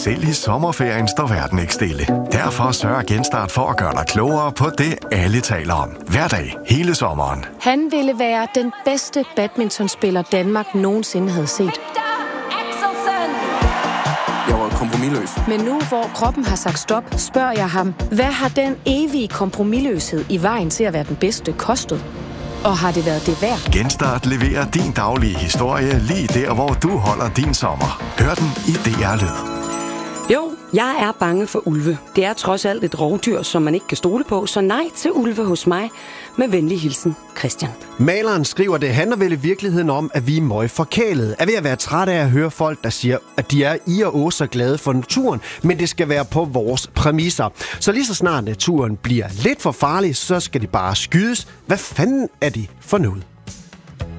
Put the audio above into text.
Selv i sommerferien står verden ikke stille. Derfor sørger Genstart for at gøre dig klogere på det, alle taler om. Hver dag, hele sommeren. Han ville være den bedste badmintonspiller, Danmark nogensinde havde set. Jeg var kompromisløs. Men nu, hvor kroppen har sagt stop, spørger jeg ham, hvad har den evige kompromisløshed i vejen til at være den bedste kostet? Og har det været det værd? Genstart leverer din daglige historie lige der, hvor du holder din sommer. Hør den i DR Lyd. Jo, jeg er bange for ulve. Det er trods alt et rovdyr, som man ikke kan stole på, så nej til ulve hos mig. Med venlig hilsen, Christian. Maleren skriver, det handler vel i virkeligheden om, at vi er møgforkælede. Er ved at være træt af at høre folk, der siger, at de er i og så glade for naturen, men det skal være på vores præmisser. Så lige så snart naturen bliver lidt for farlig, så skal de bare skydes. Hvad fanden er de for noget?